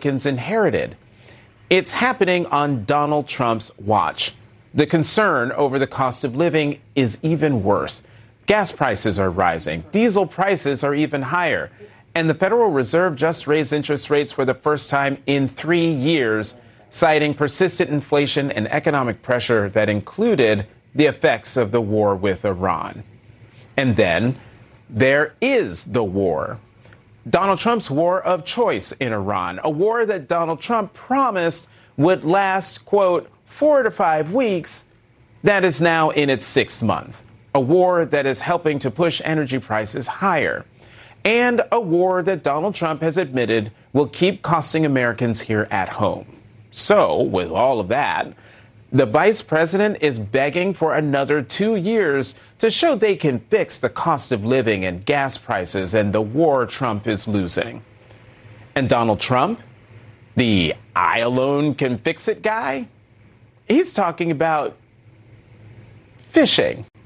Republicans inherited. It's happening on Donald Trump's watch. The concern over the cost of living is even worse. Gas prices are rising. Diesel prices are even higher. And the Federal Reserve just raised interest rates for the first time in 3 years, citing persistent inflation and economic pressure that included the effects of the war with Iran. And then there is the war. Donald Trump's war of choice in Iran, a war that Donald Trump promised would last, quote, 4 to 5 weeks, that is now in its 6th month. A war that is helping to push energy prices higher. And a war that Donald Trump has admitted will keep costing Americans here at home. So, with all of that, the vice president is begging for another 2 years to show they can fix the cost of living and gas prices and the war Trump is losing. And Donald Trump, the I alone can fix it guy, he's talking about fishing.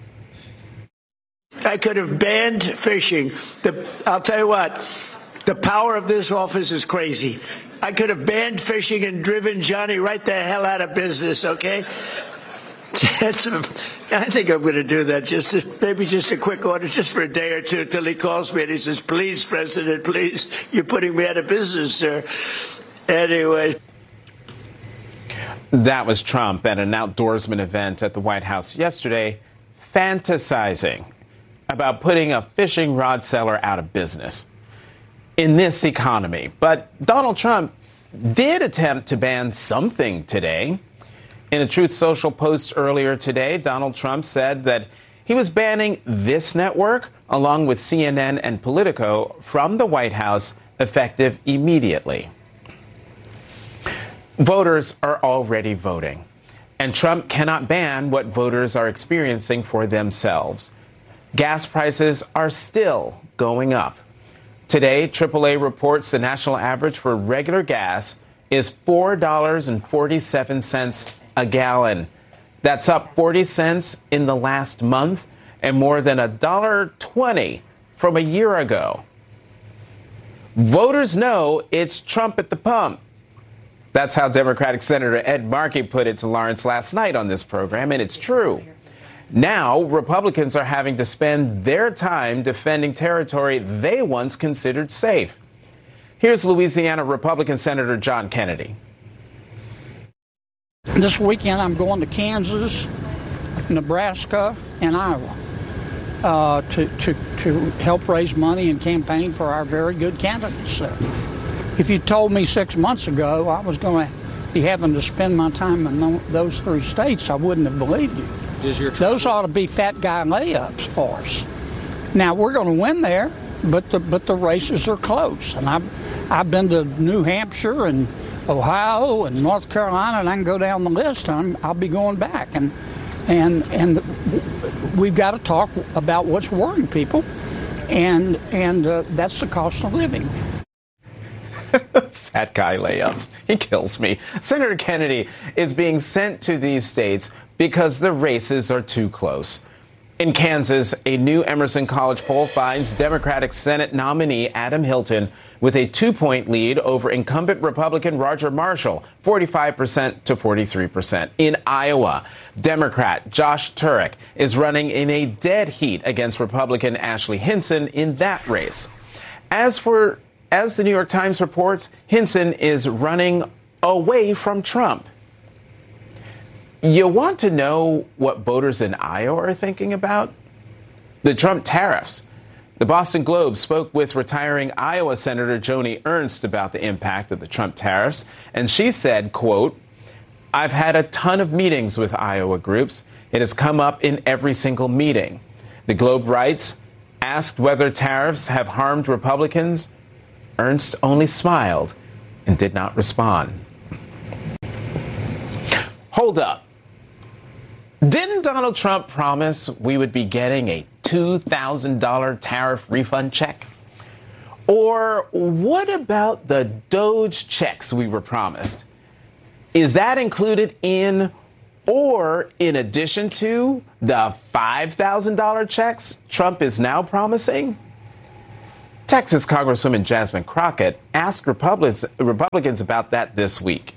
I could have banned fishing. I'll tell you what, the power of this office is crazy. I could have banned fishing and driven Johnny right the hell out of business, okay? I think I'm going to do that. Maybe just a quick order, just for a day or two, till he calls me and he says, please, President, please, you're putting me out of business, sir. Anyway. That was Trump at an outdoorsman event at the White House yesterday, fantasizing about putting a fishing rod seller out of business in this economy. But Donald Trump did attempt to ban something today. In a Truth Social post earlier today, Donald Trump said that he was banning this network, along with CNN and Politico, from the White House effective immediately. Voters are already voting, and Trump cannot ban what voters are experiencing for themselves. Gas prices are still going up. Today, AAA reports the national average for regular gas is $4.47 a gallon. That's up 40 cents in the last month and more than $1.20 from a year ago. Voters know it's Trump at the pump. That's how Democratic Senator Ed Markey put it to Lawrence last night on this program, and it's true. Now, Republicans are having to spend their time defending territory they once considered safe. Here's Louisiana Republican Senator John Kennedy. This weekend, I'm going to Kansas, Nebraska, and Iowa to help raise money and campaign for our very good candidates there. If you told me 6 months ago I was going to be having to spend my time in those 3 states, I wouldn't have believed you. Those ought to be fat guy layups for us. Now, we're going to win there, but the races are close. And I've been to New Hampshire and Ohio and North Carolina, and I can go down the list, and I'll be going back. And we've got to talk about what's worrying people, and that's the cost of living. Fat guy layups. He kills me. Senator Kennedy is being sent to these states because the races are too close. In Kansas, a new Emerson College poll finds Democratic Senate nominee Adam Hilton with a 2-point lead over incumbent Republican Roger Marshall, 45% to 43%. In Iowa, Democrat Josh Turek is running in a dead heat against Republican Ashley Hinson in that race. As the New York Times reports, Hinson is running away from Trump. You want to know what voters in Iowa are thinking about? The Trump tariffs. The Boston Globe spoke with retiring Iowa Senator Joni Ernst about the impact of the Trump tariffs, and she said, quote, "I've had a ton of meetings with Iowa groups. It has come up in every single meeting." The Globe writes, asked whether tariffs have harmed Republicans, Ernst only smiled and did not respond. Hold up. Didn't Donald Trump promise we would be getting a $2,000 tariff refund check? Or what about the DOGE checks we were promised? Is that included in or in addition to the $5,000 checks Trump is now promising? Texas Congresswoman Jasmine Crockett asked Republicans about that this week.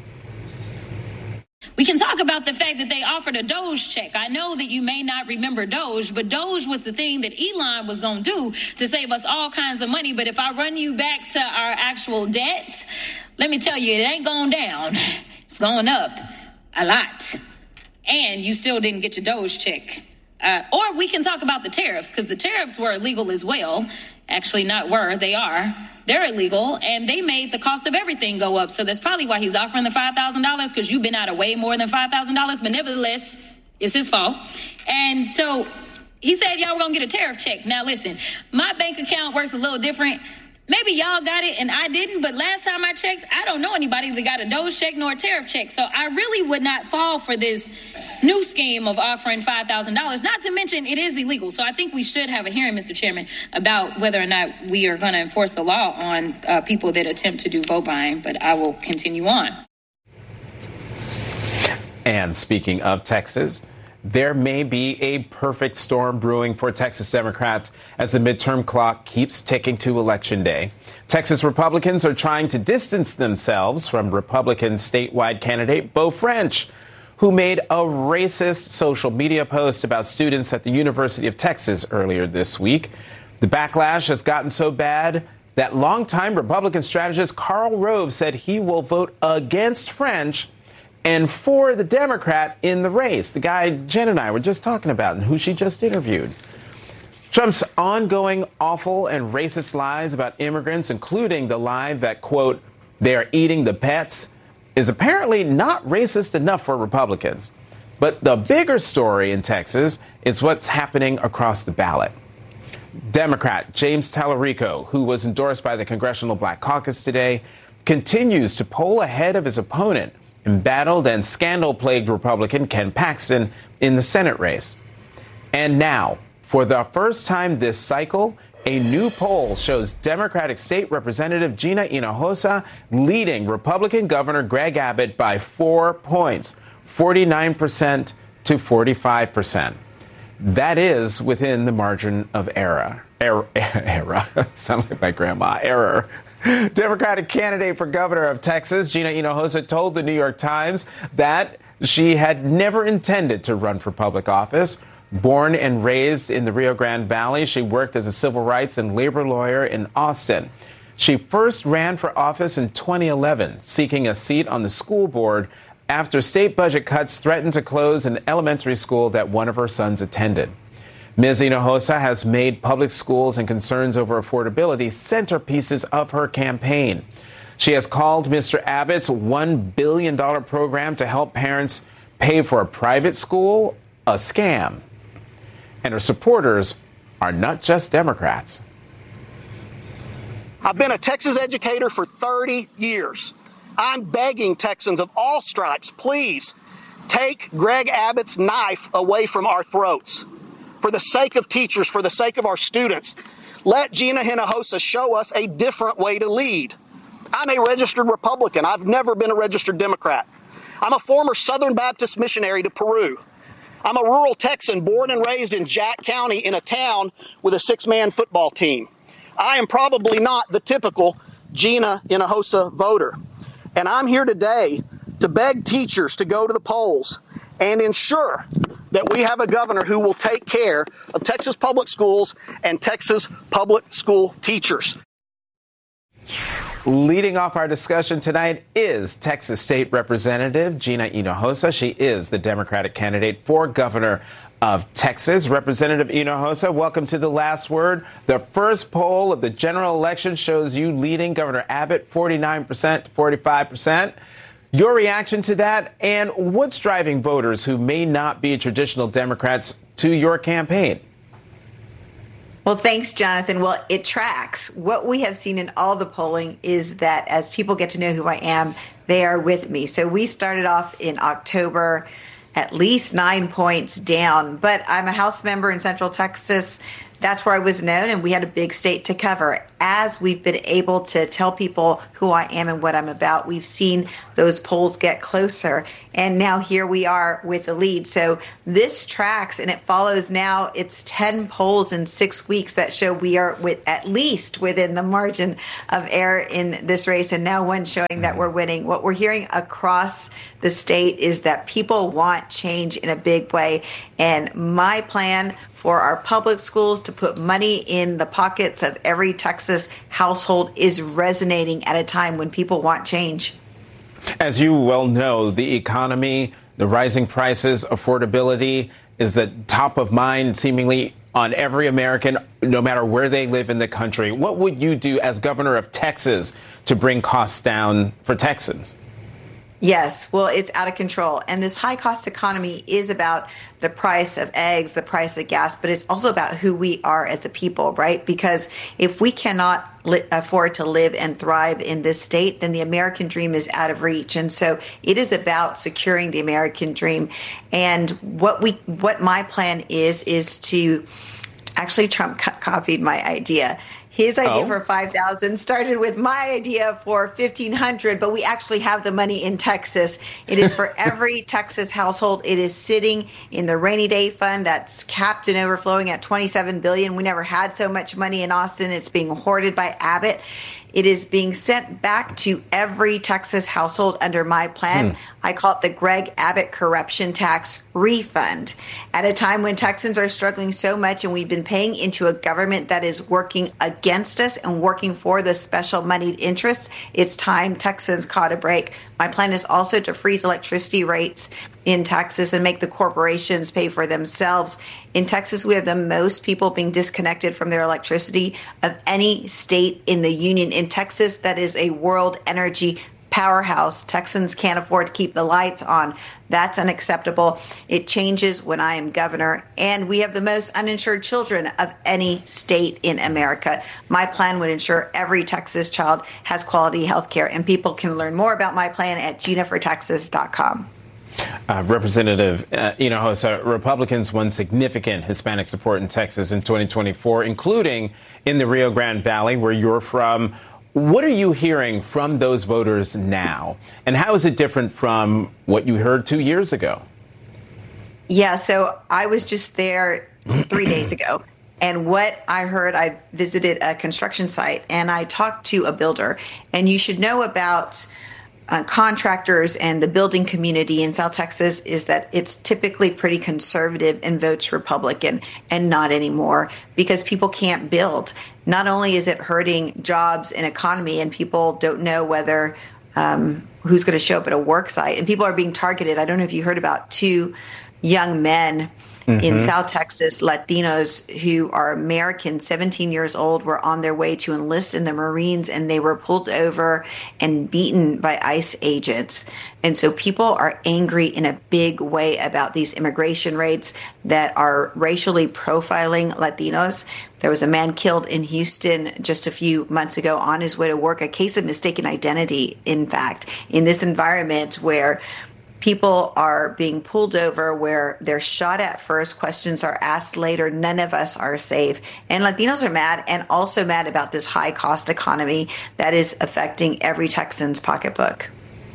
We can talk about the fact that they offered a Doge check. I know that you may not remember Doge, but Doge was the thing that Elon was going to do to save us all kinds of money. But if I run you back to our actual debt, let me tell you, it ain't going down. It's going up a lot. And you still didn't get your Doge check. Or we can talk about the tariffs, because the tariffs were illegal as well. Actually, not were, they are. They're illegal, and they made the cost of everything go up. So that's probably why he's offering the $5,000, because you've been out of way more than $5,000. But nevertheless, it's his fault. And so he said y'all were going to get a tariff check. Now, listen, my bank account works a little different. Maybe y'all got it and I didn't, but last time I checked, I don't know anybody that got a Doge check nor a tariff check. So I really would not fall for this new scheme of offering $5,000, not to mention it is illegal. So I think we should have a hearing, Mr. Chairman, about whether or not we are going to enforce the law on people that attempt to do vote buying. But I will continue on. And speaking of Texas, there may be a perfect storm brewing for Texas Democrats as the midterm clock keeps ticking to Election Day. Texas Republicans are trying to distance themselves from Republican statewide candidate Beau French, who made a racist social media post about students at the University of Texas earlier this week. The backlash has gotten so bad that longtime Republican strategist Karl Rove said he will vote against French and for the Democrat in the race, the guy Jen and I were just talking about and who she just interviewed. Trump's ongoing awful and racist lies about immigrants, including the lie that, quote, they are eating the pets, is apparently not racist enough for Republicans. But the bigger story in Texas is what's happening across the ballot. Democrat James Tallarico, who was endorsed by the Congressional Black Caucus today, continues to poll ahead of his opponent, embattled and scandal-plagued Republican Ken Paxton in the Senate race. And now, for the first time this cycle, a new poll shows Democratic State Representative Gina Hinojosa leading Republican Governor Greg Abbott by 4 points, 49% to 45%. That is within the margin of error. Sound like my grandma. Error. Democratic candidate for governor of Texas, Gina Hinojosa, told the New York Times that she had never intended to run for public office. Born and raised in the Rio Grande Valley, she worked as a civil rights and labor lawyer in Austin. She first ran for office in 2011, seeking a seat on the school board after state budget cuts threatened to close an elementary school that one of her sons attended. Ms. Hinojosa has made public schools and concerns over affordability centerpieces of her campaign. She has called Mr. Abbott's $1 billion program to help parents pay for a private school a scam. And her supporters are not just Democrats. I've been a Texas educator for 30 years. I'm begging Texans of all stripes, please take Greg Abbott's knife away from our throats. For the sake of teachers, for the sake of our students, let Gina Hinojosa show us a different way to lead. I'm a registered Republican. I've never been a registered Democrat. I'm a former Southern Baptist missionary to Peru. I'm a rural Texan born and raised in Jack County in a town with a 6-man football team. I am probably not the typical Gina Hinojosa voter. And I'm here today to beg teachers to go to the polls and ensure that we have a governor who will take care of Texas public schools and Texas public school teachers. Leading off our discussion tonight is Texas State Representative Gina Hinojosa. She is the Democratic candidate for governor of Texas. Representative Hinojosa, welcome to The Last Word. The first poll of the general election shows you leading Governor Abbott 49% to 45%. Your reaction to that, and what's driving voters who may not be traditional Democrats to your campaign? Well, thanks, Jonathan. Well, it tracks. What we have seen in all the polling is that as people get to know who I am, they are with me. So we started off in October at least 9 points down, but I'm a House member in Central Texas. That's where I was known, and we had a big state to cover. as we've been able to tell people who I am and what I'm about, we've seen those polls get closer. And now here we are with the lead. So this tracks, and it follows now. It's 10 polls in 6 weeks that show we are at least within the margin of error in this race. And now one showing that we're winning. What we're hearing across the state is that people want change in a big way. And my plan for our public schools to put money in the pockets of every Texas household is resonating at a time when people want change. As you well know, the economy, the rising prices, affordability is the top of mind seemingly on every American, no matter where they live in the country. What would you do as governor of Texas to bring costs down for Texans? Yes, well, it's out of control. And this high cost economy is about the price of eggs, the price of gas, but it's also about who we are as a people, right? Because if we cannot afford to live and thrive in this state, then the American dream is out of reach. And so it is about securing the American dream. And what my plan is to actually Trump copied my idea. His idea for 5,000 started with my idea for 1,500, but we actually have the money in Texas. It is for every Texas household. It is sitting in the rainy day fund that's capped and overflowing at $27 billion. We never had so much money in Austin. It's being hoarded by Abbott. It is being sent back to every Texas household under my plan. I call it the Greg Abbott corruption tax refund. At a time when Texans are struggling so much and we've been paying into a government that is working against us and working for the special moneyed interests, it's time Texans caught a break. My plan is also to freeze electricity rates in Texas and make the corporations pay for themselves. In Texas, we have the most people being disconnected from their electricity of any state in the union. In Texas, that is a world energy powerhouse. Texans can't afford to keep the lights on. That's unacceptable. It changes when I am governor. And we have the most uninsured children of any state in America. My plan would ensure every Texas child has quality health care. And people can learn more about my plan at GinaForTexas.com. Representative Hinojosa, Republicans won significant Hispanic support in Texas in 2024, including in the Rio Grande Valley, where you're from. What are you hearing from those voters now? And how is it different from what you heard 2 years ago? Yeah, so I was just there 3 days ago. And what I heard, I visited a construction site and I talked to a builder. And you should know about contractors and the building community in South Texas is that it's typically pretty conservative and votes Republican, and not anymore because people can't build. Not only is it hurting jobs and economy, and people don't know whether who's going to show up at a work site, and people are being targeted. I don't know if you heard about 2 young men in South Texas, Latinos who are American, 17 years old, were on their way to enlist in the Marines, and they were pulled over and beaten by ICE agents. And so people are angry in a big way about these immigration raids that are racially profiling Latinos. There was a man killed in Houston just a few months ago on his way to work, a case of mistaken identity, in fact, in this environment where people are being pulled over, where they're shot at first, questions are asked later. None of us are safe. And Latinos are mad, and also mad about this high cost economy that is affecting every Texan's pocketbook.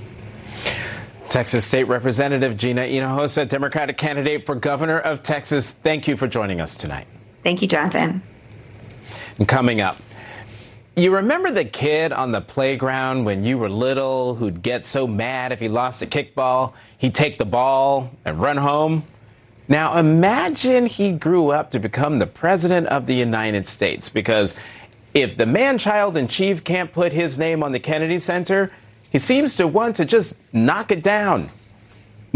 Texas State Representative Gina Hinojosa, Democratic candidate for governor of Texas. Thank you for joining us tonight. Thank you, Jonathan. And coming up, you remember the kid on the playground when you were little who'd get so mad if he lost a kickball, he'd take the ball and run home? Now imagine he grew up to become the president of the United States, because if the man-child in chief can't put his name on the Kennedy Center, he seems to want to just knock it down.